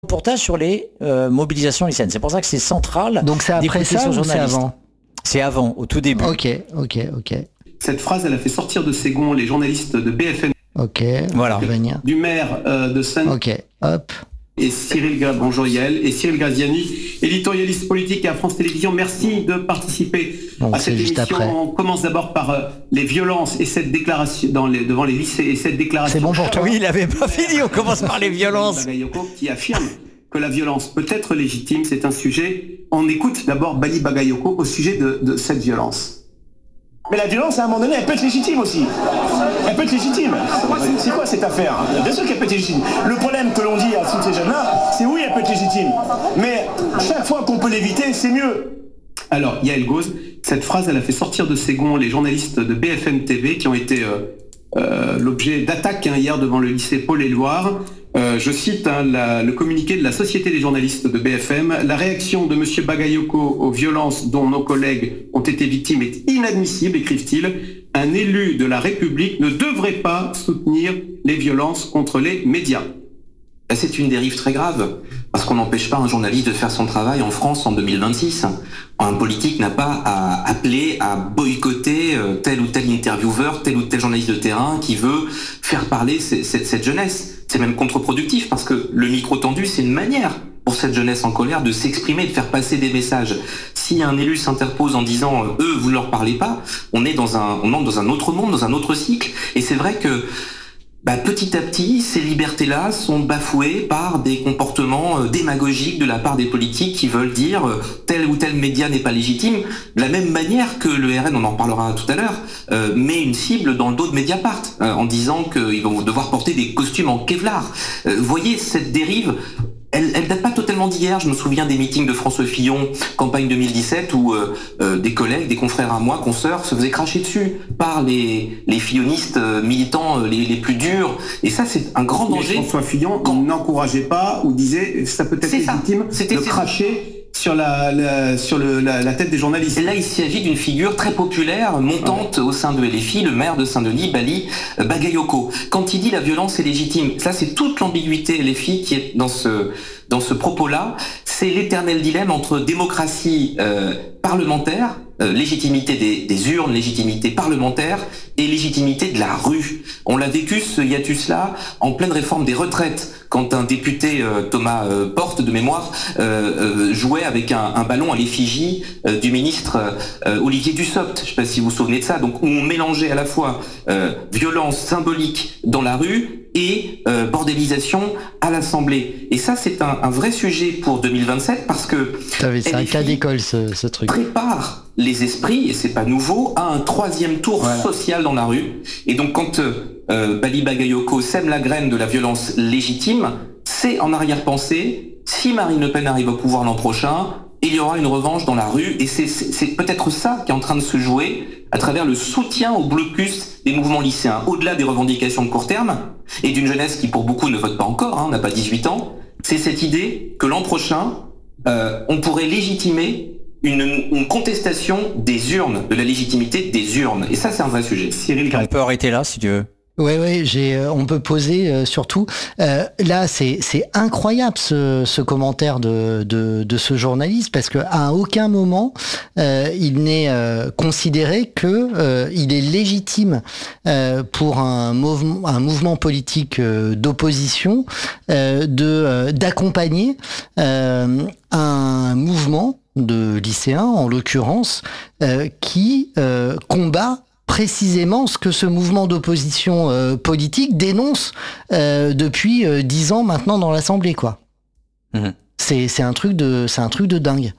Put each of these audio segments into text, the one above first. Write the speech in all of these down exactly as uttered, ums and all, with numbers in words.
reportage sur les euh, mobilisations lycéennes. C'est pour ça que c'est central. Donc c'est après ça ou c'est avant ? C'est avant, au tout début. Ok, ok, ok. Cette phrase, elle a fait sortir de ses gonds les journalistes de B F M. Ok, voilà. Du maire euh, de Seine. Ok, hop. Et Cyril, bonjour Yael, et Cyril Graziani, éditorialiste politique à France Télévisions. Merci de participer bon, à cette émission. Après. On commence d'abord par euh, les violences et cette déclaration dans les, devant les lycées et cette déclaration. C'est bon pour toi. Oui, il n'avait pas fini. On commence par les violences. Bagayoko qui affirme que la violence peut être légitime. C'est un sujet. On écoute d'abord Bali Bagayoko au sujet de, de cette violence. Mais la violence, à un moment donné, elle peut être légitime aussi. Elle peut être légitime. C'est quoi cette affaire ? Bien sûr qu'elle peut être légitime. Le problème que l'on dit à tous ces jeunes-là, c'est oui, elle peut être légitime. Mais chaque fois qu'on peut l'éviter, c'est mieux. Alors, Yael Gauze, cette phrase, elle a fait sortir de ses gonds les journalistes de B F M T V qui ont été euh, euh, l'objet d'attaques hein, hier devant le lycée Paul-et-Loire. Euh, je cite hein, la, le communiqué de la Société des journalistes de B F M. La réaction de M. Bagayoko aux violences dont nos collègues ont été victimes est inadmissible, écrivent-ils. Un élu de la République ne devrait pas soutenir les violences contre les médias. C'est une dérive très grave, parce qu'on n'empêche pas un journaliste de faire son travail en France en deux mille vingt-six. Un politique n'a pas à appeler à boycotter tel ou tel intervieweur, tel ou tel journaliste de terrain qui veut faire parler cette, cette jeunesse. C'est même contre-productif, parce que le micro tendu, c'est une manière pour cette jeunesse en colère de s'exprimer, de faire passer des messages. Si un élu s'interpose en disant « eux, vous ne leur parlez pas », on est dans un, on entre dans un autre monde, dans un autre cycle. Et c'est vrai que Bah, petit à petit, ces libertés-là sont bafouées par des comportements euh, démagogiques de la part des politiques qui veulent dire euh, tel ou tel média n'est pas légitime, de la même manière que le R N, on en parlera tout à l'heure, euh, met une cible dans le dos de Mediapart, euh, en disant qu'ils vont devoir porter des costumes en Kevlar. Euh, voyez, cette dérive, Elle, elle date pas totalement d'hier. Je me souviens des meetings de François Fillon, campagne deux mille dix-sept, où euh, euh, des collègues, des confrères à moi, consoeurs, se faisaient cracher dessus par les, les fillonistes euh, militants euh, les, les plus durs. Et ça, c'est un grand danger. Mais François Fillon quand... n'encourageait pas ou disait ça peut être légitime de cracher sur la, la sur le, la, la tête des journalistes. Et là, il s'agit d'une figure très populaire, montante ouais. au sein de L F I, le maire de Saint-Denis, Bali Bagayoko. Quand il dit la violence est légitime, ça c'est toute l'ambiguïté L F I qui est dans ce dans ce propos-là. C'est l'éternel dilemme entre démocratie euh, parlementaire, euh, légitimité des, des urnes, légitimité parlementaire et légitimité de la rue. On l'a vécu ce hiatus-là en pleine réforme des retraites, quand un député, euh, Thomas euh, Porte, de mémoire, euh, euh, jouait avec un, un ballon à l'effigie euh, du ministre euh, Olivier Dussopt. Je ne sais pas si vous vous souvenez de ça. Donc, où on mélangeait à la fois euh, violence symbolique dans la rue et euh, bordélisation à l'Assemblée. Et ça, c'est un, un vrai sujet pour deux mille vingt-sept, parce que c'est un cas d'école, ce, ce truc. Prépare les esprits, et c'est pas nouveau, à un troisième tour voilà. social dans la rue. Et donc, quand euh, Bali Bagayoko sème la graine de la violence légitime, c'est en arrière-pensée, si Marine Le Pen arrive au pouvoir l'an prochain, il y aura une revanche dans la rue, et c'est, c'est, c'est peut-être ça qui est en train de se jouer à travers le soutien au blocus des mouvements lycéens, au-delà des revendications de court terme, et d'une jeunesse qui pour beaucoup ne vote pas encore, hein, n'a pas dix-huit ans. C'est cette idée que l'an prochain, euh, on pourrait légitimer une, une contestation des urnes, de la légitimité des urnes. Et ça, c'est un vrai sujet. Cyril, on peut arrêter là, si tu veux. Ouais, ouais, j'ai, euh, on peut poser euh, surtout. Euh, là, c'est c'est incroyable ce, ce commentaire de, de de ce journaliste, parce que à aucun moment euh, il n'est euh, considéré que euh, il est légitime euh, pour un mouvement un mouvement politique euh, d'opposition euh, de euh, d'accompagner euh, un mouvement de lycéens, en l'occurrence, euh, qui euh, combat précisément ce que ce mouvement d'opposition euh, politique dénonce euh, depuis euh, dix ans maintenant dans l'Assemblée, quoi. Mmh. C'est c'est un truc de c'est un truc de dingue.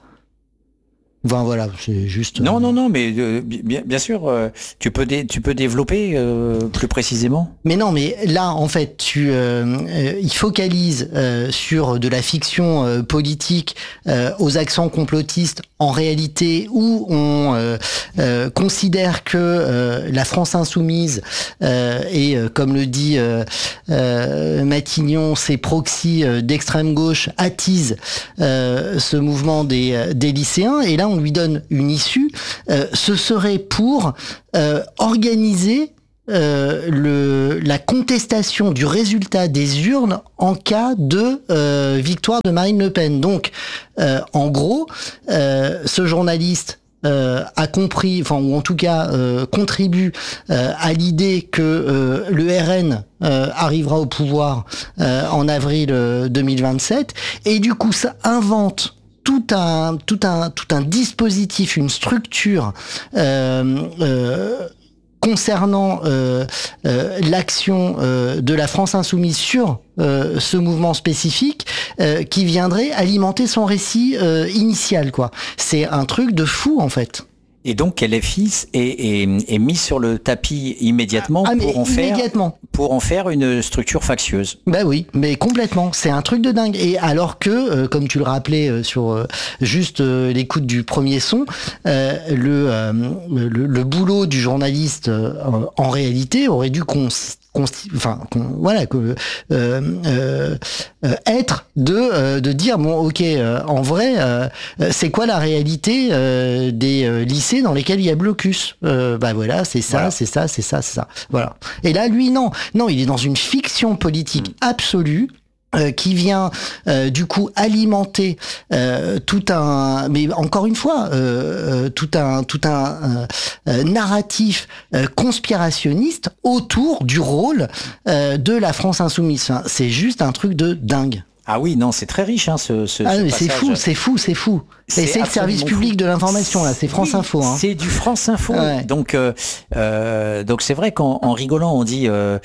Enfin, voilà, c'est juste. Non, euh... non, non, mais euh, bien, bien sûr, euh, tu peux dé- tu peux développer euh, plus précisément. Mais non, mais là, en fait, tu, euh, euh, il focalise euh, sur de la fiction euh, politique euh, aux accents complotistes, en réalité, où on euh, euh, considère que euh, la France insoumise euh, et, euh, comme le dit euh, euh, Matignon, ses proxys euh, d'extrême gauche attisent euh, ce mouvement des, des lycéens. Et là, on lui donne une issue, euh, ce serait pour euh, organiser euh, le, la contestation du résultat des urnes en cas de euh, victoire de Marine Le Pen. Donc, euh, en gros, euh, ce journaliste euh, a compris, enfin ou en tout cas euh, contribue euh, à l'idée que euh, le R N euh, arrivera au pouvoir euh, en avril euh, deux mille vingt-sept, et du coup, ça invente tout un tout un tout un dispositif, une structure euh, euh, concernant euh, euh, l'action euh, de la France Insoumise sur euh, ce mouvement spécifique euh, qui viendrait alimenter son récit euh, initial, quoi. C'est un truc de fou, en fait. Et donc, L F I est, est, est mis sur le tapis immédiatement, ah, pour, en immédiatement. Faire, pour en faire une structure factieuse. Bah oui, mais complètement. C'est un truc de dingue. Et alors que, euh, comme tu le rappelais euh, sur euh, juste euh, l'écoute du premier son, euh, le, euh, le, le boulot du journaliste, euh, en réalité, aurait dû consister Consti- enfin voilà que euh, euh, euh, être de euh, de dire bon ok euh, en vrai euh, c'est quoi la réalité euh, des euh, lycées dans lesquels il y a blocus, euh, bah voilà c'est ça voilà. c'est ça c'est ça c'est ça voilà. Et là lui non non il est dans une fiction politique mmh. absolue. Euh, qui vient euh, du coup alimenter euh, tout un, mais encore une fois, euh, tout un tout un euh, narratif euh, conspirationniste autour du rôle euh, de la France Insoumise. Enfin, c'est juste un truc de dingue. Ah oui, non, c'est très riche, hein, ce, ce, ah, ce mais c'est fou, c'est fou, c'est fou. Et c'est le service public fou. de l'information, là, c'est France oui, Info. Hein. C'est du France Info. Ouais. Donc, euh, euh, donc c'est vrai qu'en en rigolant, on dit euh,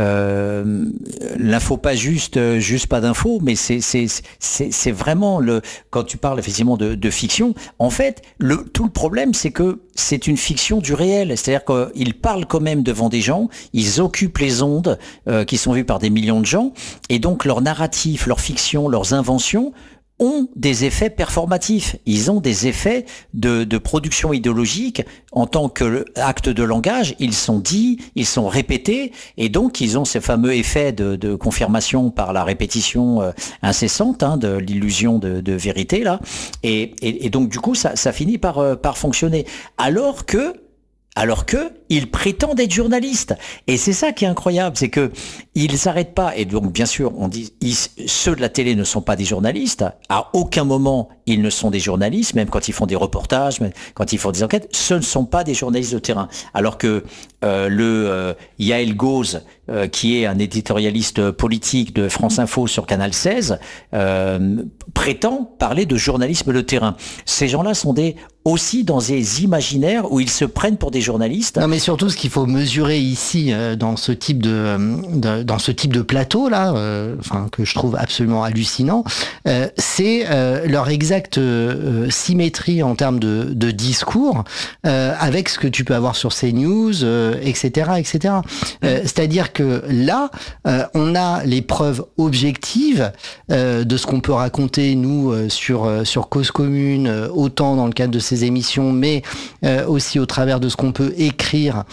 euh, l'info pas juste, juste pas d'info, mais c'est c'est c'est c'est vraiment le quand tu parles effectivement de, de fiction. En fait, le tout le problème, c'est que c'est une fiction du réel. C'est-à-dire qu'ils parlent quand même devant des gens, ils occupent les ondes euh, qui sont vues par des millions de gens, et donc leur narratif, leur fiction, leurs inventions ont des effets performatifs. Ils ont des effets de, de production idéologique en tant qu'acte de langage. Ils sont dits, ils sont répétés, et donc ils ont ces fameux effets de, de confirmation par la répétition euh, incessante, hein, de l'illusion de, de vérité là. Et, et, et donc du coup, ça, ça finit par, euh, par fonctionner. Alors que Alors que ils prétendent être journalistes. Et c'est ça qui est incroyable, c'est que ils s'arrêtent pas. Et donc, bien sûr, on dit, ils, ceux de la télé ne sont pas des journalistes. À aucun moment, ils ne sont des journalistes, même quand ils font des reportages, même quand ils font des enquêtes, ce ne sont pas des journalistes de terrain. Alors que euh, le euh, Yael Gauze, euh, qui est un éditorialiste politique de France Info sur Canal seize, euh, prétend parler de journalisme de terrain. Ces gens-là sont des aussi dans des imaginaires où ils se prennent pour des journalistes. Non, mais surtout, ce qu'il faut mesurer ici, euh, dans ce type de, de dans ce type de plateau là, euh, enfin que je trouve absolument hallucinant, euh, c'est euh, leur exacte euh, symétrie en termes de, de discours euh, avec ce que tu peux avoir sur CNews, euh, et cetera, et cetera. Euh, c'est-à-dire que là, euh, on a les preuves objectives euh, de ce qu'on peut raconter nous euh, sur euh, sur Cause Commune, euh, autant dans le cadre de ces émissions, mais euh, aussi au travers de ce qu'on peut écrire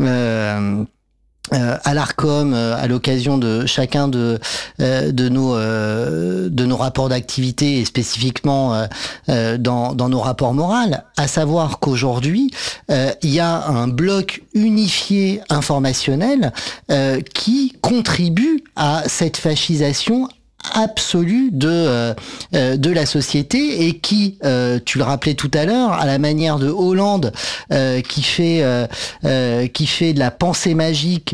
euh, euh, à l'Arcom euh, à l'occasion de chacun de euh, de nos euh, de nos rapports d'activité et spécifiquement euh, euh, dans dans nos rapports moraux, à savoir qu'aujourd'hui euh, il y a un bloc unifié informationnel euh, qui contribue à cette fascisation absolue de euh, euh, de la société et qui, euh, tu le rappelais tout à l'heure, à la manière de Hollande euh, qui fait euh, euh, qui fait de la pensée magique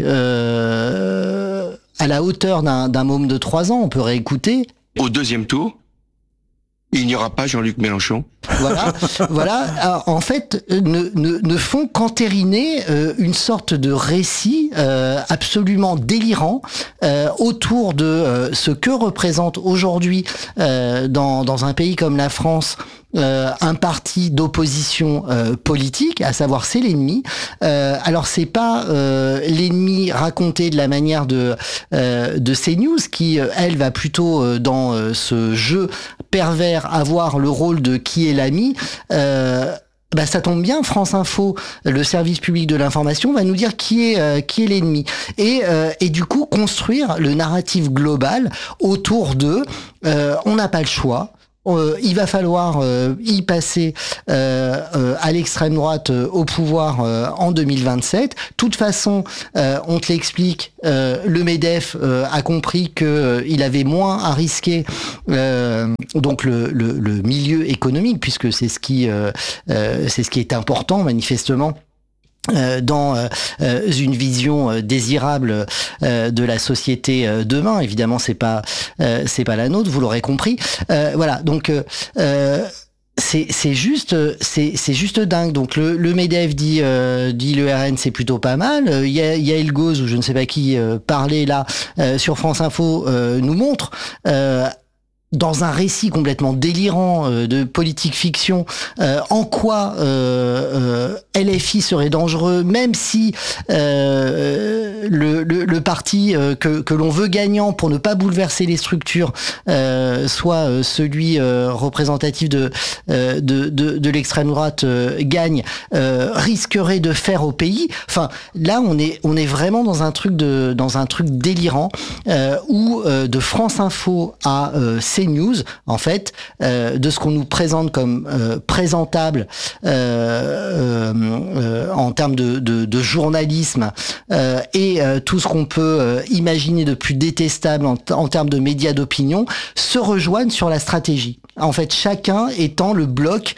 euh, à la hauteur d'un d'un môme de trois ans, on peut réécouter. Au deuxième tour, il n'y aura pas Jean-Luc Mélenchon. Voilà, voilà. Alors, en fait, ne, ne, ne font qu'entériner euh, une sorte de récit euh, absolument délirant euh, autour de euh, ce que représente aujourd'hui euh, dans, dans un pays comme la France euh, un parti d'opposition euh, politique, à savoir c'est l'ennemi. Euh, alors c'est pas euh, l'ennemi raconté de la manière de euh, de CNews qui elle va plutôt euh, dans euh, ce jeu pervers avoir le rôle de qui est l'ami. Euh, bah ça tombe bien, France Info, le service public de l'information, va nous dire qui est euh, qui est l'ennemi et euh, et du coup construire le narratif global autour de euh, on n'a pas le choix. Euh, il va falloir euh, y passer euh, euh, à l'extrême droite euh, au pouvoir euh, en deux mille vingt-sept. De toute façon, euh, on te l'explique, euh, le MEDEF euh, a compris que euh, il avait moins à risquer, euh, donc le, le, le milieu économique, puisque c'est ce qui euh, euh, c'est ce qui est important manifestement. Euh, dans euh, une vision euh, désirable euh, de la société euh, demain. Évidemment, c'est pas euh, c'est pas la nôtre, vous l'aurez compris. Euh, voilà, donc euh, c'est c'est juste c'est c'est juste dingue. Donc le le MEDEF dit euh, dit le R N c'est plutôt pas mal. Il y a il y a Elgoz ou je ne sais pas qui euh, parlait là euh, sur France Info euh, nous montre. Euh, dans un récit complètement délirant euh, de politique fiction, euh, en quoi euh, euh, L F I serait dangereux, même si euh, le, le, le parti euh, que, que l'on veut gagnant pour ne pas bouleverser les structures euh, soit euh, celui euh, représentatif de, euh, de, de, de l'extrême droite euh, gagne, euh, risquerait de faire au pays. Enfin, là, on est, on est vraiment dans un truc, de, dans un truc délirant euh, où euh, de France Info à euh, CNews, en fait, euh, de ce qu'on nous présente comme euh, présentable euh, euh, en termes de, de, de journalisme euh, et euh, tout ce qu'on peut euh, imaginer de plus détestable en, en termes de médias d'opinion, se rejoignent sur la stratégie. En fait, chacun étant le bloc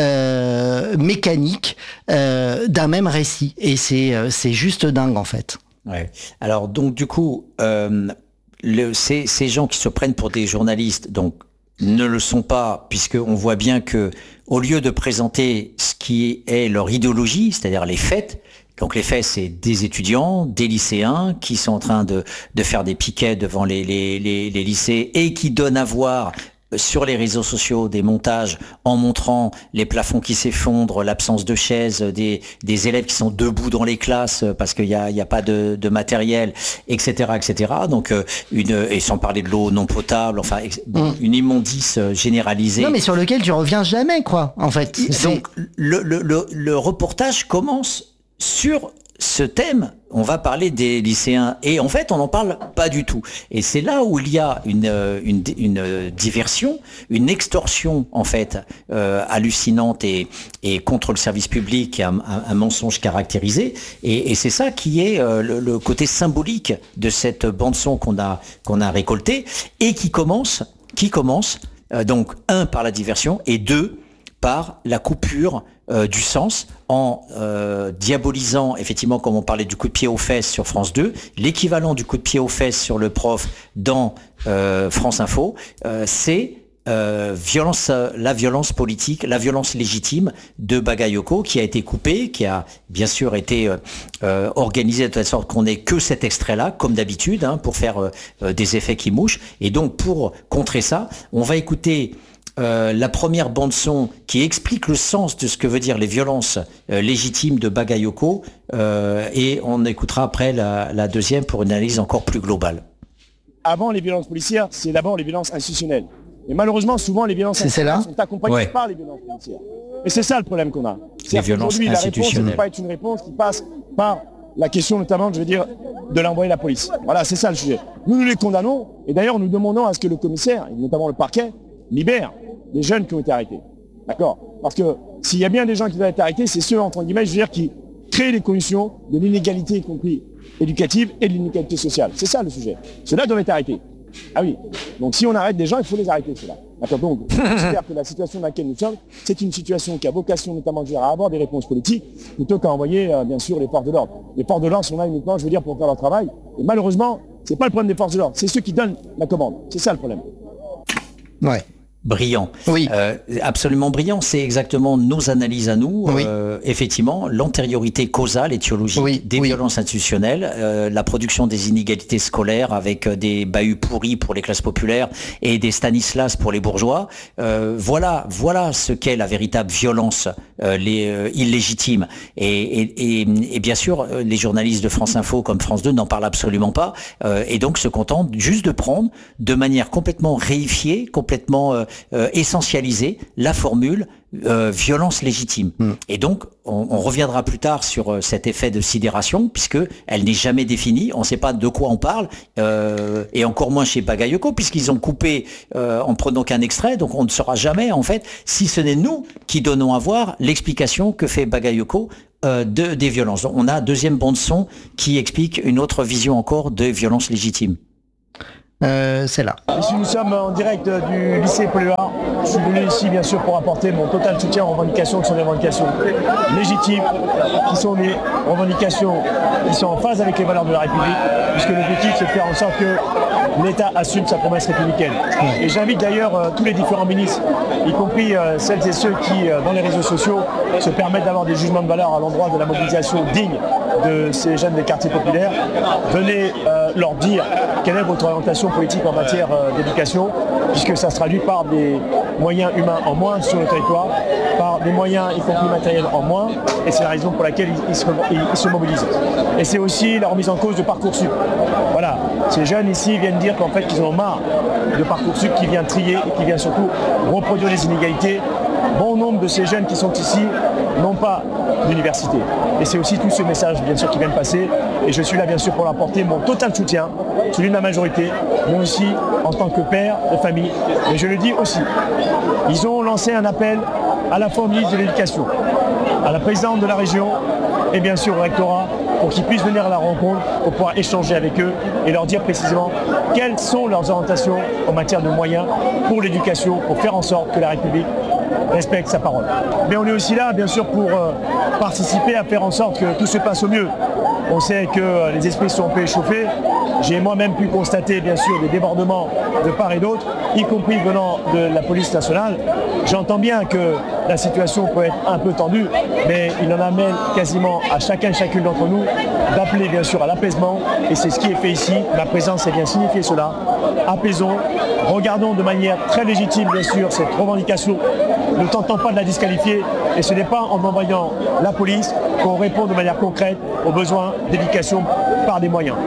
euh, mécanique euh, d'un même récit. Et c'est, euh, c'est juste dingue, en fait. Ouais. Alors, donc, du coup... Euh... Le, ces, ces gens qui se prennent pour des journalistes, donc ne le sont pas, puisqu'on voit bien que au lieu de présenter ce qui est leur idéologie, c'est-à-dire les faits, donc les faits, c'est des étudiants, des lycéens qui sont en train de, de faire des piquets devant les, les, les, les lycées et qui donnent à voir sur les réseaux sociaux des montages en montrant les plafonds qui s'effondrent, l'absence de chaises, des, des élèves qui sont debout dans les classes parce qu'il y a, il y a pas de, de matériel, et cetera, et cetera. Donc une et sans parler de l'eau non potable, enfin mmh. une immondice généralisée. Non, mais sur lequel tu reviens jamais, quoi. En fait. Donc le, le, le, le reportage commence sur ce thème. On va parler des lycéens et en fait on n'en parle pas du tout. Et c'est là où il y a une, une, une diversion, une extorsion en fait euh, hallucinante et, et contre le service public, un, un, un mensonge caractérisé. Et, et c'est ça qui est euh, le, le côté symbolique de cette bande son qu'on a qu'on a récoltée et qui commence qui commence euh, donc un par la diversion et deux par la coupure euh, du sens en euh, diabolisant, effectivement, comme on parlait du coup de pied aux fesses sur France deux, l'équivalent du coup de pied aux fesses sur le prof dans euh, France Info, euh, c'est euh, violence, la violence politique, la violence légitime de Bagayoko qui a été coupée, qui a bien sûr été euh, euh, organisée de telle sorte qu'on n'ait que cet extrait-là, comme d'habitude, hein, pour faire euh, des effets qui mouchent. Et donc, pour contrer ça, on va écouter Euh, la première bande-son qui explique le sens de ce que veut dire les violences euh, légitimes de Bagayoko euh, et on écoutera après la, la deuxième pour une analyse encore plus globale. Avant les violences policières, c'est d'abord les violences institutionnelles. Et malheureusement, souvent, les violences institutionnelles sont accompagnées ouais. par les violences policières. Et c'est ça le problème qu'on a. Les violences institutionnelles. La réponse ne peut pas institutionnelles. être une réponse qui passe par la question notamment, je veux dire, de l'envoyer la police. Voilà, c'est ça le sujet. Nous, nous les condamnons et d'ailleurs, nous demandons à ce que le commissaire, et notamment le parquet, libère les jeunes qui ont été arrêtés. D'accord ? Parce que s'il y a bien des gens qui doivent être arrêtés, c'est ceux, entre guillemets, je veux dire, qui créent les conditions de l'inégalité, y compris éducative, et de l'inégalité sociale. C'est ça le sujet. Ceux-là doivent être arrêtés. Ah oui. Donc si on arrête des gens, il faut les arrêter, ceux-là. D'accord ? Donc, j'espère que la situation dans laquelle nous sommes, c'est une situation qui a vocation notamment je veux dire, à avoir des réponses politiques, plutôt qu'à envoyer, euh, bien sûr, les forces de l'ordre. Les forces de l'ordre sont là uniquement, je veux dire, pour faire leur travail. Et malheureusement, c'est pas le problème des forces de l'ordre, c'est ceux qui donnent la commande. C'est ça le problème. Ouais. Brillant. Oui. Euh, absolument brillant. C'est exactement nos analyses à nous. Oui. Euh, effectivement, l'antériorité causale, étiologique oui. des oui. violences institutionnelles, euh, la production des inégalités scolaires avec des bahuts pourris pour les classes populaires et des Stanislas pour les bourgeois. Euh, voilà, voilà ce qu'est la véritable violence euh, les, euh, illégitime. Et, et, et, et bien sûr, les journalistes de France Info comme France deux n'en parlent absolument pas euh, et donc se contentent juste de prendre de manière complètement réifiée, complètement euh, euh, essentialiser la formule euh, violence légitime. Mm. Et donc, on, on reviendra plus tard sur euh, cet effet de sidération, puisque elle n'est jamais définie. On ne sait pas de quoi on parle, euh, et encore moins chez Bagayoko, puisqu'ils ont coupé euh, en prenant qu'un extrait. Donc, on ne saura jamais, en fait, si ce n'est nous qui donnons à voir l'explication que fait Bagayoko euh, de, des violences. Donc, on a un deuxième bande son qui explique une autre vision encore des violences légitimes. Euh, c'est là. Ici, nous sommes en direct du lycée Paul-Éluard. Je suis venu ici, bien sûr, pour apporter mon total soutien aux revendications qui sont des revendications légitimes, qui sont des revendications qui sont en phase avec les valeurs de la République, puisque l'objectif, c'est de faire en sorte que l'État assume sa promesse républicaine. Et j'invite d'ailleurs euh, tous les différents ministres, y compris euh, celles et ceux qui, euh, dans les réseaux sociaux, se permettent d'avoir des jugements de valeur à l'endroit de la mobilisation digne de ces jeunes des quartiers populaires. Venez euh, leur dire quelle est votre orientation politique en matière euh, d'éducation, puisque ça se traduit par des moyens humains en moins sur le territoire, par des moyens, y compris matériels, en moins, et c'est la raison pour laquelle ils, ils, se, ils, ils se mobilisent. Et c'est aussi la remise en cause de Parcoursup. Voilà, ces jeunes ici viennent dire qu'en fait, ils en ont marre de Parcoursup qui vient trier et qui vient surtout reproduire les inégalités. Bon nombre de ces jeunes qui sont ici n'ont pas d'université. Et c'est aussi tout ce message, bien sûr, qui vient de passer. Et je suis là, bien sûr, pour leur apporter mon total soutien, celui de la majorité, mais aussi en tant que père de famille. Et je le dis aussi, ils ont lancé un appel à la fois au ministre de l'Éducation, à la présidente de la région et bien sûr au rectorat, pour qu'ils puissent venir à la rencontre, pour pouvoir échanger avec eux et leur dire précisément quelles sont leurs orientations en matière de moyens pour l'éducation, pour faire en sorte que la République respecte sa parole. Mais on est aussi là, bien sûr, pour euh, participer à faire en sorte que tout se passe au mieux. On sait que euh, les esprits sont un peu échauffés. J'ai moi-même pu constater, bien sûr, des débordements de part et d'autre, y compris venant de la police nationale. J'entends bien que la situation peut être un peu tendue, mais il en amène quasiment à chacun et chacune d'entre nous d'appeler, bien sûr, à l'apaisement. Et c'est ce qui est fait ici. Ma présence est bien signifiée cela. Apaisons, regardons de manière très légitime, bien sûr, cette revendication. Ne tentons pas de la disqualifier. Et ce n'est pas en envoyant la police qu'on répond de manière concrète aux besoins d'éducation par des moyens.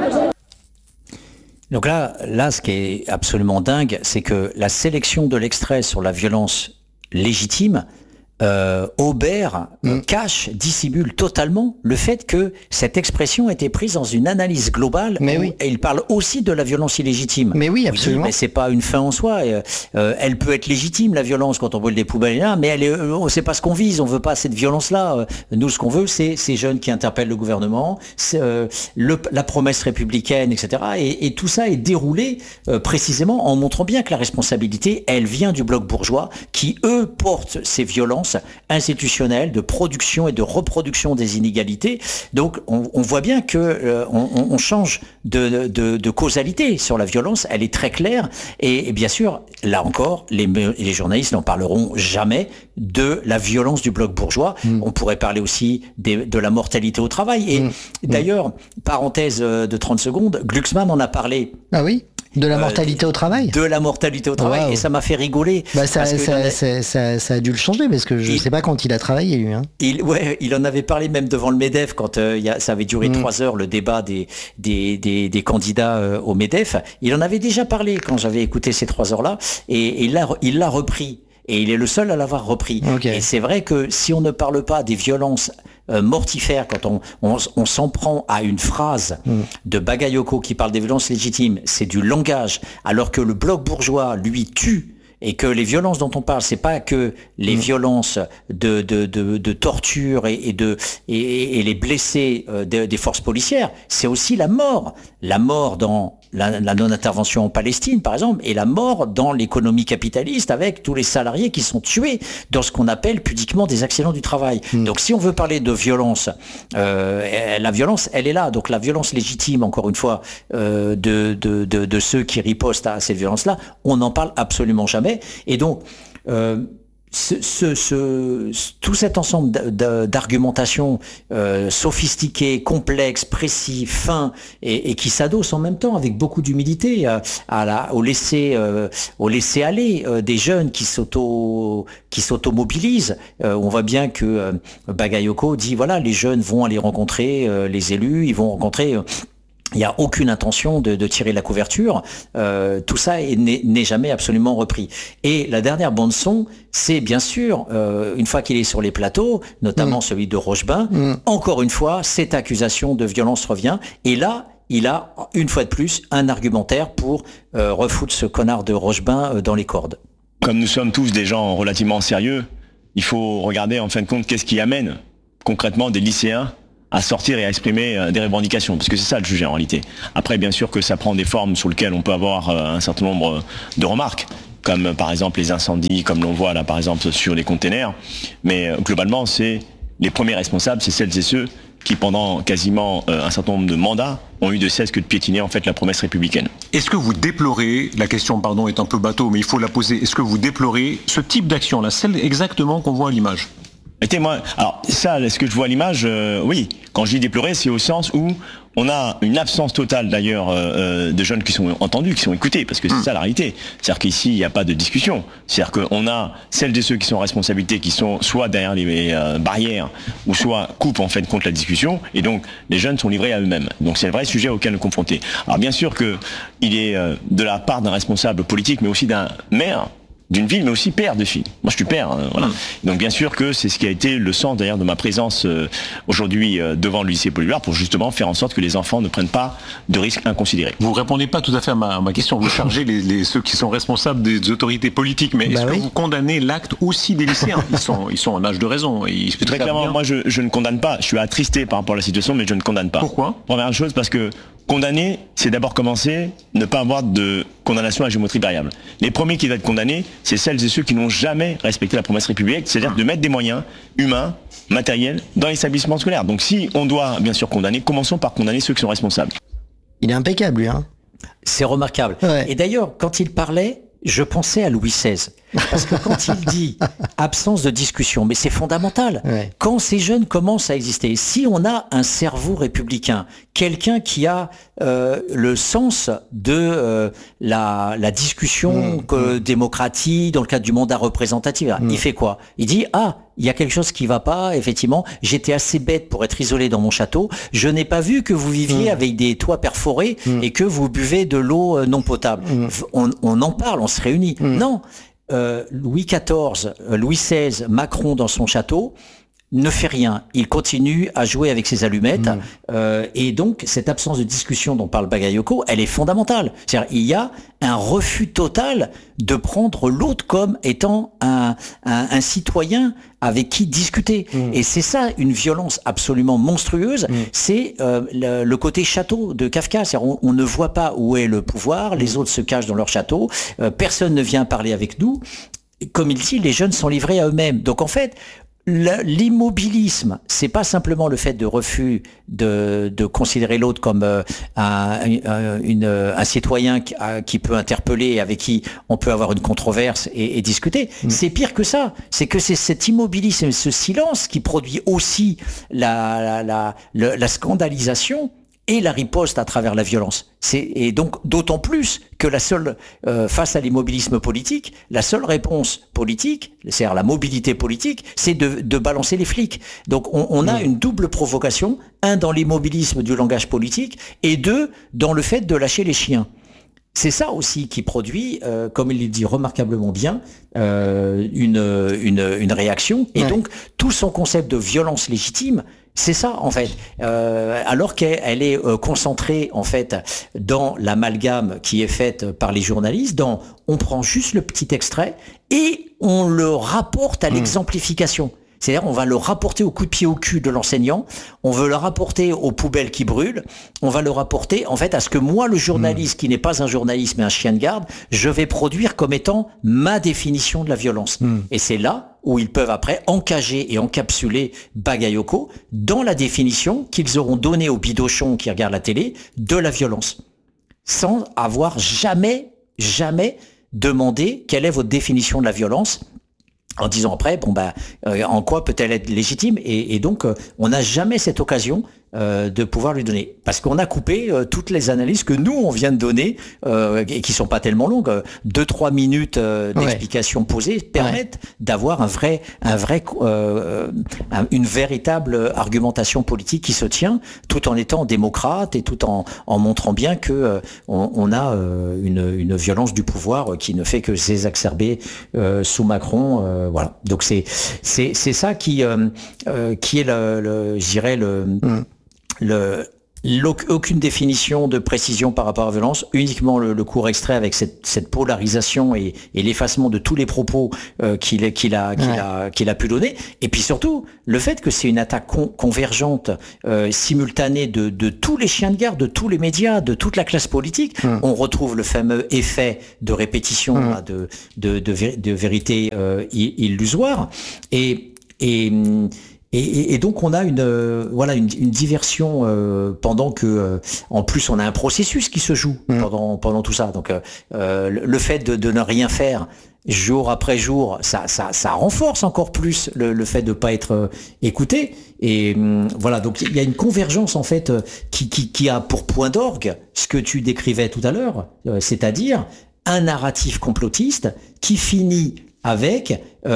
Donc là, là, ce qui est absolument dingue, c'est que la sélection de l'extrait sur la violence légitime, euh, Aubert mmh. cache, dissimule totalement le fait que cette expression a été prise dans une analyse globale. Mais oui. Et il parle aussi de la violence illégitime. Mais oui, absolument. Dit, mais c'est pas une fin en soi. Et, euh, elle peut être légitime, la violence, quand on brûle des poubelles, là, mais elle est, euh, c'est pas ce qu'on vise. On veut pas cette violence-là. Nous, ce qu'on veut, c'est ces jeunes qui interpellent le gouvernement, euh, le, la promesse républicaine, et cetera. Et, et tout ça est déroulé euh, précisément en montrant bien que la responsabilité, elle vient du bloc bourgeois, qui eux portent ces violences institutionnelle, de production et de reproduction des inégalités. Donc on, on voit bien que euh, on, on change de, de, de causalité sur la violence, elle est très claire et, et bien sûr, là encore, les, les journalistes n'en parleront jamais de la violence du bloc bourgeois. Mmh. On pourrait parler aussi des, de la mortalité au travail. Et mmh. d'ailleurs, parenthèse de trente secondes, Glucksmann en a parlé. Ah oui ? De la mortalité euh, au travail De la mortalité au travail, wow. Et ça m'a fait rigoler. Bah ça, ça, a... ça, ça, ça a dû le changer, parce que je ne sais pas quand il a travaillé, lui. Hein. Il, ouais, il en avait parlé même devant le MEDEF, quand euh, y a, ça avait duré mmh. trois heures, le débat des, des, des, des candidats euh, au MEDEF. Il en avait déjà parlé quand j'avais écouté ces trois heures-là, et, et il l'a il l'a repris. Et il est le seul à l'avoir repris. Okay. Et c'est vrai que si on ne parle pas des violences euh, mortifères, quand on, on, on s'en prend à une phrase mm. de Bagayoko qui parle des violences légitimes, c'est du langage, alors que le bloc bourgeois, lui, tue. Et que les violences dont on parle, c'est pas que les mmh. violences de, de, de, de torture et, et, de, et, et les blessés euh, de, des forces policières, c'est aussi la mort. La mort dans la, la non-intervention en Palestine, par exemple, et la mort dans l'économie capitaliste avec tous les salariés qui sont tués dans ce qu'on appelle pudiquement des accidents du travail. Mmh. Donc si on veut parler de violence, euh, la violence, elle est là. Donc la violence légitime, encore une fois, euh, de, de, de, de ceux qui ripostent à cette violence-là, on n'en parle absolument jamais. Et donc, euh, ce, ce, ce, tout cet ensemble d'argumentation euh, sophistiquée, complexe, précis, fin, et, et qui s'adosse en même temps avec beaucoup d'humilité à, à la, au laisser, euh, au laisser aller euh, des jeunes qui s'auto, qui s'automobilisent. Euh, on voit bien que euh, Bagayoko dit voilà, les jeunes vont aller rencontrer euh, les élus, ils vont rencontrer euh, il n'y a aucune intention de, de tirer la couverture. Euh, tout ça est, n'est, n'est jamais absolument repris. Et la dernière bande son, c'est bien sûr, euh, une fois qu'il est sur les plateaux, notamment mmh. celui de Rochebain, mmh. encore une fois, cette accusation de violence revient. Et là, il a, une fois de plus, un argumentaire pour euh, refoutre ce connard de Rochebain euh, dans les cordes. Comme nous sommes tous des gens relativement sérieux, il faut regarder en fin de compte qu'est-ce qui amène concrètement des lycéens à sortir et à exprimer des revendications, parce que c'est ça le sujet en réalité. Après, bien sûr que ça prend des formes sur lesquelles on peut avoir un certain nombre de remarques, comme par exemple les incendies, comme l'on voit là par exemple sur les containers, mais globalement c'est les premiers responsables, c'est celles et ceux qui pendant quasiment un certain nombre de mandats ont eu de cesse que de piétiner en fait la promesse républicaine. Est-ce que vous déplorez, la question pardon est un peu bateau mais il faut la poser, est-ce que vous déplorez ce type d'action là, celle exactement qu'on voit à l'image ? Écoutez, moi, alors ça, est-ce que je vois à l'image euh, oui, quand je dis déplorer, c'est au sens où on a une absence totale d'ailleurs euh, de jeunes qui sont entendus, qui sont écoutés, parce que c'est ça la réalité. C'est-à-dire qu'ici, il n'y a pas de discussion. C'est-à-dire qu'on a celles de ceux qui sont en responsabilité, qui sont soit derrière les euh, barrières, ou soit coupent en fait contre la discussion, et donc les jeunes sont livrés à eux-mêmes. Donc c'est le vrai sujet auquel nous confronter. Alors bien sûr que il est euh, de la part d'un responsable politique, mais aussi d'un maire, d'une ville, mais aussi père de fille. Moi, je suis père. Hein, voilà. Donc, bien sûr que c'est ce qui a été le sens, d'ailleurs, de ma présence euh, aujourd'hui euh, devant le lycée Paul Éluard, pour justement faire en sorte que les enfants ne prennent pas de risques inconsidérés. Vous répondez pas tout à fait à ma, à ma question. Vous chargez les, les, ceux qui sont responsables des autorités politiques, mais bah est-ce oui. que vous condamnez l'acte aussi des lycéens ? Ils sont, ils sont en âge de raison. Ils Très clairement, bien. moi, je, je ne condamne pas. Je suis attristé par rapport à la situation, mais je ne condamne pas. Pourquoi ? Première chose, parce que condamner, c'est d'abord commencer, ne pas avoir de condamnation à géométrie variable. Les premiers qui doivent être condamnés, c'est celles et ceux qui n'ont jamais respecté la promesse républicaine, c'est-à-dire de mettre des moyens humains, matériels, dans l'établissement scolaire. Donc si on doit bien sûr condamner, commençons par condamner ceux qui sont responsables. Il est impeccable, lui. Hein. C'est remarquable. Ouais. Et d'ailleurs, quand il parlait, je pensais à Louis seize. Parce que quand il dit absence de discussion, mais c'est fondamental. Ouais. Quand ces jeunes commencent à exister, si on a un cerveau républicain, quelqu'un qui a euh, le sens de euh, la, la discussion mmh, que, mmh. démocratique dans le cadre du mandat représentatif, mmh. il fait quoi ? Il dit « Ah, il y a quelque chose qui va pas, effectivement, j'étais assez bête pour être isolé dans mon château, je n'ai pas vu que vous viviez mmh. avec des toits perforés mmh. et que vous buvez de l'eau non potable. Mmh. On, on en parle, on se réunit. Mmh. Non. Euh, Louis quatorze, euh, Louis seize, Macron dans son château ne fait rien. Il continue à jouer avec ses allumettes mmh. euh, et donc cette absence de discussion dont parle Bagayoko, elle est fondamentale. C'est-à-dire il y a un refus total de prendre l'autre comme étant un, un, un citoyen avec qui discuter. Mmh. Et c'est ça une violence absolument monstrueuse. Mmh. C'est euh, le, le côté château de Kafka. C'est-à-dire on, on ne voit pas où est le pouvoir, les autres se cachent dans leur château, euh, personne ne vient parler avec nous. Comme il dit, les jeunes sont livrés à eux-mêmes. Donc en fait, l'immobilisme, c'est pas simplement le fait de refus de, de considérer l'autre comme euh, un, un, une, un citoyen qui, qui peut interpeller, avec qui on peut avoir une controverse et, et discuter. Mmh. C'est pire que ça. C'est que c'est cet immobilisme, ce silence qui produit aussi la, la, la, la, la scandalisation et la riposte à travers la violence. C'est, et donc d'autant plus que la seule, euh, face à l'immobilisme politique, la seule réponse politique, c'est-à-dire la mobilité politique, c'est de, de balancer les flics. Donc on, on a mmh. une double provocation, un dans l'immobilisme du langage politique, et deux dans le fait de lâcher les chiens. C'est ça aussi qui produit, euh, comme il le dit remarquablement bien, euh, une, une, une réaction. Et ouais. donc tout son concept de violence légitime, c'est ça en fait, euh, alors qu'elle est euh, concentrée en fait dans l'amalgame qui est faite par les journalistes, dans on prend juste le petit extrait et on le rapporte à mmh. l'exemplification. C'est-à-dire on va le rapporter au coup de pied au cul de l'enseignant, on veut le rapporter aux poubelles qui brûlent, on va le rapporter en fait à ce que moi, le journaliste, mmh. qui n'est pas un journaliste mais un chien de garde, je vais produire comme étant ma définition de la violence. Mmh. Et c'est là où ils peuvent après encager et encapsuler Bagayoko dans la définition qu'ils auront donnée aux bidochons qui regardent la télé de la violence, sans avoir jamais, jamais demandé quelle est votre définition de la violence, en disant après, bon bah, euh, en quoi peut-elle être légitime ? Et, et donc, euh, on n'a jamais cette occasion euh, de pouvoir lui donner. Parce qu'on a coupé euh, toutes les analyses que nous, on vient de donner, euh, et qui sont pas tellement longues. Deux, trois minutes euh, d'explication ouais. posée permettent ouais. d'avoir un vrai, un vrai, euh, un, une véritable argumentation politique qui se tient, tout en étant démocrate et tout en, en montrant bien que euh, on, on a euh, une, une violence du pouvoir qui ne fait que s'exacerber euh, sous Macron. Euh, voilà. Donc c'est, c'est, c'est ça qui, euh, euh, qui est le, le je dirais le, mmh. le aucune définition de précision par rapport à la violence, uniquement le, le court extrait avec cette, cette polarisation et, et l'effacement de tous les propos euh, qu'il, qu'il, a, qu'il, ouais. a, qu'il a pu donner. Et puis surtout, le fait que c'est une attaque con, convergente, euh, simultanée de, de tous les chiens de guerre, de tous les médias, de toute la classe politique. Mmh. On retrouve le fameux effet de répétition, mmh. là, de, de, de, de, de vérité euh, illusoire. Et... et Et, et, et donc on a une euh, voilà une, une diversion euh, pendant que euh, en plus on a un processus qui se joue mmh. pendant pendant tout ça. Donc euh, le fait de, de ne rien faire jour après jour, ça ça ça renforce encore plus le, le fait de pas être euh, écouté. Et euh, voilà, donc il y a une convergence en fait euh, qui qui qui a pour point d'orgue ce que tu décrivais tout à l'heure, euh, c'est-à-dire un narratif complotiste qui finit avec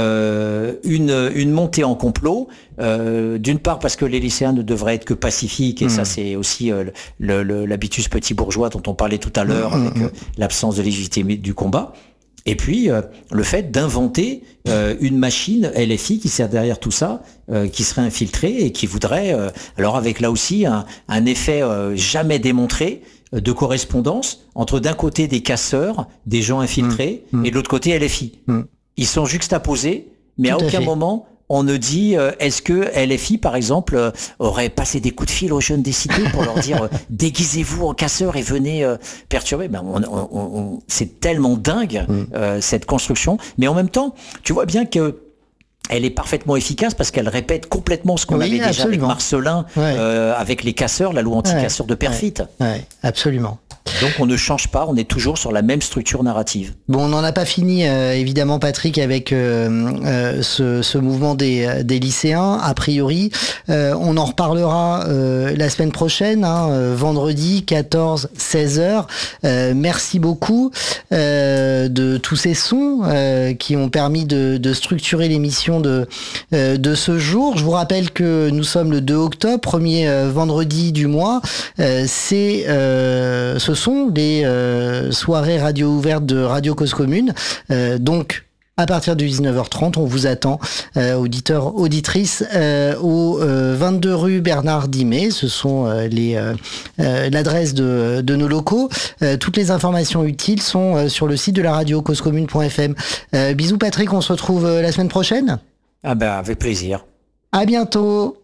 euh, une, une montée en complot, euh, d'une part parce que les lycéens ne devraient être que pacifiques, et mmh. ça c'est aussi euh, le, le, l'habitus petit bourgeois dont on parlait tout à l'heure, mmh. avec euh, l'absence de légitimité du combat, et puis euh, le fait d'inventer euh, une machine L F I qui sert derrière tout ça, euh, qui serait infiltrée et qui voudrait, euh, alors avec là aussi un, un effet euh, jamais démontré, de correspondance entre d'un côté des casseurs, des gens infiltrés, mmh. et de l'autre côté L F I. Mmh. Ils sont juxtaposés, mais Tout à aucun à moment on ne dit euh, est-ce que L F I, par exemple, euh, aurait passé des coups de fil aux jeunes des cités pour leur dire euh, déguisez-vous en casseurs et venez euh, perturber. Ben, on, on, on, c'est tellement dingue euh, cette construction, mais en même temps, tu vois bien que elle est parfaitement efficace parce qu'elle répète complètement ce qu'on oui, avait déjà absolument. avec Marcelin, ouais. euh, avec les casseurs, la loi anti-casseurs ouais. de Perfit. Ouais. Ouais. Absolument. Donc on ne change pas, on est toujours sur la même structure narrative. Bon, on n'en a pas fini, euh, évidemment, Patrick, avec euh, euh, ce, ce mouvement des, des lycéens, a priori. Euh, on en reparlera euh, la semaine prochaine, hein, euh, vendredi, quatorze seize heures. Euh, merci beaucoup euh, de tous ces sons euh, qui ont permis de, de structurer l'émission de, euh, de ce jour. Je vous rappelle que nous sommes le deux octobre, premier euh, vendredi du mois. Euh, c'est euh, ce sont les euh, soirées radio ouvertes de Radio Cause Commune. Euh, donc, à partir de dix-neuf heures trente, on vous attend, euh, auditeurs, auditrices, euh, au euh, vingt-deux rue Bernard Dimet. Ce sont euh, les euh, euh, l'adresse de, de nos locaux. Euh, toutes les informations utiles sont euh, sur le site de la radio, cause commune point f m. Euh, bisous Patrick, on se retrouve euh, la semaine prochaine. Ah ben, avec plaisir. À bientôt.